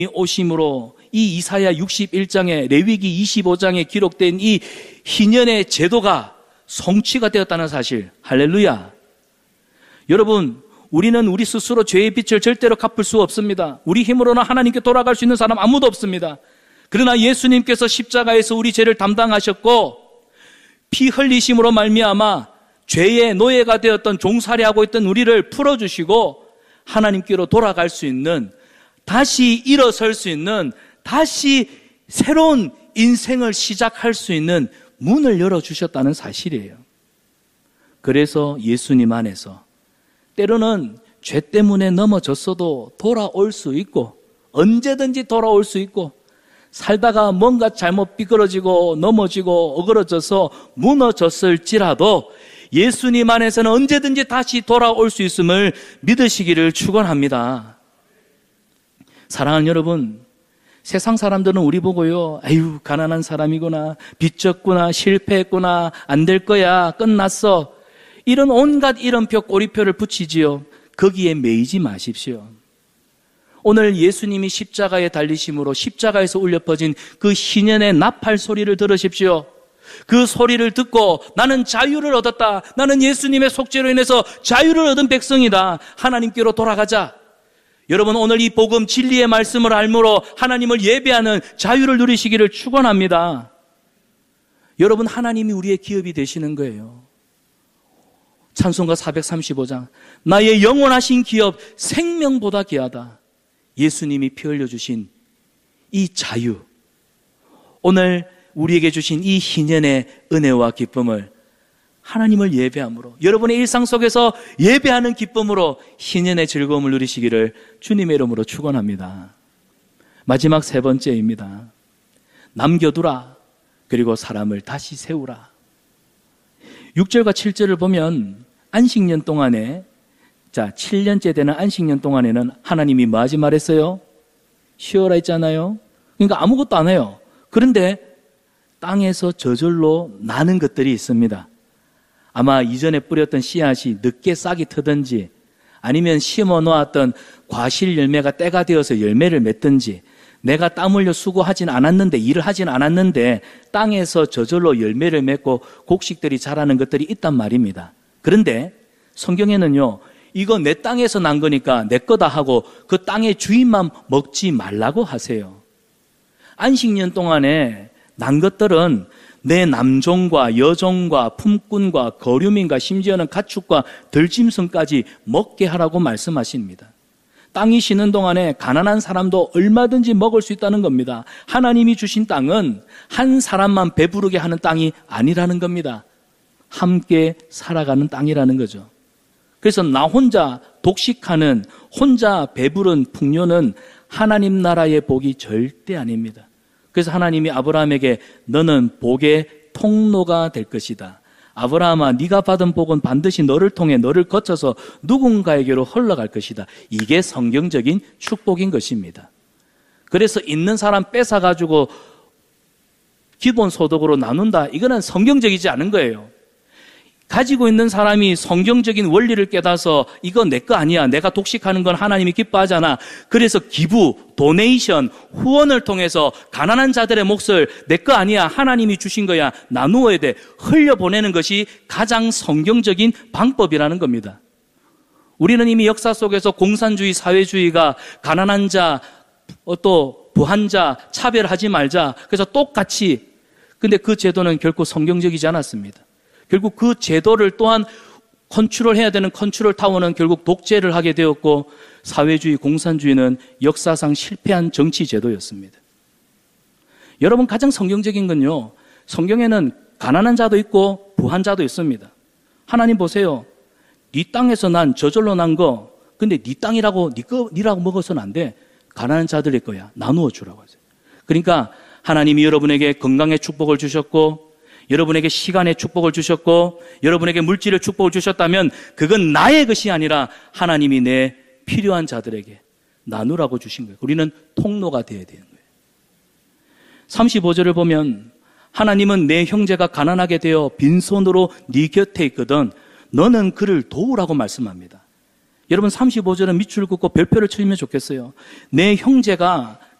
오심으로 이 이사야 61장에 레위기 25장에 기록된 이 희년의 제도가 성취가 되었다는 사실. 할렐루야. 여러분, 우리는 우리 스스로 죄의 빚을 절대로 갚을 수 없습니다. 우리 힘으로는 하나님께 돌아갈 수 있는 사람 아무도 없습니다. 그러나 예수님께서 십자가에서 우리 죄를 담당하셨고 피 흘리심으로 말미암아 죄의 노예가 되었던 종살이하고 있던 우리를 풀어주시고 하나님께로 돌아갈 수 있는, 다시 일어설 수 있는, 다시 새로운 인생을 시작할 수 있는 문을 열어주셨다는 사실이에요. 그래서 예수님 안에서 때로는 죄 때문에 넘어졌어도 돌아올 수 있고, 언제든지 돌아올 수 있고, 살다가 뭔가 잘못 삐그러지고 넘어지고 어그러져서 무너졌을지라도 예수님 안에서는 언제든지 다시 돌아올 수 있음을 믿으시기를 축원합니다. 사랑하는 여러분, 세상 사람들은 우리 보고요, 아유 가난한 사람이구나, 빚졌구나, 실패했구나, 안 될 거야, 끝났어, 이런 온갖 이름표 꼬리표를 붙이지요. 거기에 매이지 마십시오. 오늘 예수님이 십자가에 달리심으로 십자가에서 울려 퍼진 그 희년의 나팔 소리를 들으십시오. 그 소리를 듣고 나는 자유를 얻었다, 나는 예수님의 속죄로 인해서 자유를 얻은 백성이다, 하나님께로 돌아가자. 여러분, 오늘 이 복음 진리의 말씀을 알므로 하나님을 예배하는 자유를 누리시기를 축원합니다. 여러분, 하나님이 우리의 기업이 되시는 거예요. 찬송가 435장, 나의 영원하신 기업 생명보다 귀하다. 예수님이 피 흘려주신 이 자유, 오늘 우리에게 주신 이 희년의 은혜와 기쁨을 하나님을 예배함으로, 여러분의 일상 속에서 예배하는 기쁨으로 희년의 즐거움을 누리시기를 주님의 이름으로 축원합니다. 마지막 세 번째입니다. 남겨두라, 그리고 사람을 다시 세우라. 6절과 7절을 보면 안식년 동안에, 7년째 되는 안식년 동안에는 하나님이 뭐 하지 말했어요? 쉬어라 했잖아요. 그러니까 아무것도 안 해요. 그런데 땅에서 저절로 나는 것들이 있습니다. 아마 이전에 뿌렸던 씨앗이 늦게 싹이 트든지, 아니면 심어 놓았던 과실 열매가 때가 되어서 열매를 맺든지, 내가 땀 흘려 수고하진 않았는데, 일을 하진 않았는데 땅에서 저절로 열매를 맺고 곡식들이 자라는 것들이 있단 말입니다. 그런데 성경에는요, 이거 내 땅에서 난 거니까 내 거다 하고 그 땅의 주인만 먹지 말라고 하세요. 안식년 동안에 난 것들은 내 남종과 여종과 품꾼과 거류민과 심지어는 가축과 들짐승까지 먹게 하라고 말씀하십니다. 땅이 쉬는 동안에 가난한 사람도 얼마든지 먹을 수 있다는 겁니다. 하나님이 주신 땅은 한 사람만 배부르게 하는 땅이 아니라는 겁니다. 함께 살아가는 땅이라는 거죠. 그래서 나 혼자 독식하는, 혼자 배부른 풍요는 하나님 나라의 복이 절대 아닙니다. 그래서 하나님이 아브라함에게 너는 복의 통로가 될 것이다. 아브라함아, 네가 받은 복은 반드시 너를 통해, 너를 거쳐서 누군가에게로 흘러갈 것이다. 이게 성경적인 축복인 것입니다. 그래서 있는 사람 뺏어가지고 기본소득으로 나눈다, 이거는 성경적이지 않은 거예요. 가지고 있는 사람이 성경적인 원리를 깨닫아서 이거 내 거 아니야, 내가 독식하는 건 하나님이 기뻐하잖아, 그래서 기부, 도네이션, 후원을 통해서 가난한 자들의 몫을 내 거 아니야, 하나님이 주신 거야, 나누어야 돼, 흘려보내는 것이 가장 성경적인 방법이라는 겁니다. 우리는 이미 역사 속에서 공산주의, 사회주의가 가난한 자, 또 부한 자 차별하지 말자, 그래서 똑같이, 근데 그 제도는 결코 성경적이지 않았습니다. 결국 그 제도를 또한 컨트롤해야 되는 컨트롤 타워는 결국 독재를 하게 되었고, 사회주의, 공산주의는 역사상 실패한 정치 제도였습니다. 여러분, 가장 성경적인 건요, 성경에는 가난한 자도 있고 부한 자도 있습니다. 하나님 보세요. 네 땅에서 난, 저절로 난 거, 근데 네 땅이라고, 니라고 먹어서는 안 돼. 가난한 자들의 거야. 나누어 주라고 하세요. 그러니까 하나님이 여러분에게 건강의 축복을 주셨고, 여러분에게 시간의 축복을 주셨고, 여러분에게 물질의 축복을 주셨다면 그건 나의 것이 아니라 하나님이 내 필요한 자들에게 나누라고 주신 거예요. 우리는 통로가 되어야 되는 거예요. 35절을 보면 하나님은 내 형제가 가난하게 되어 빈손으로 네 곁에 있거든 너는 그를 도우라고 말씀합니다. 여러분, 35절은 밑줄 긋고 별표를 치면 좋겠어요. 내 형제가